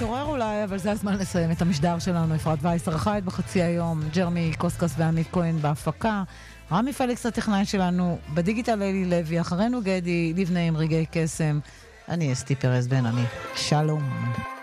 להתעורר אולי, אבל זה הזמן לסיים את המשדר שלנו. אפרת וייס ערכה את בחצי היום, ג'רמי קוסקס ועמית כהן בהפקה, רמי פליקס הטכנאי שלנו, בדיגיטל אלי לוי, אחרינו גדי לבנה עם רגעי קסם. אני אסתי פרז בן עמי, שלום.